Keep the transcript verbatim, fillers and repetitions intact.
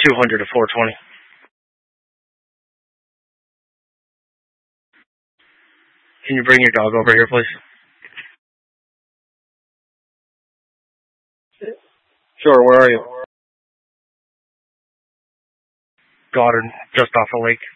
two hundred to four twenty. Can you bring your dog over here, please? Sure, where are you? Goddard, just off the lake.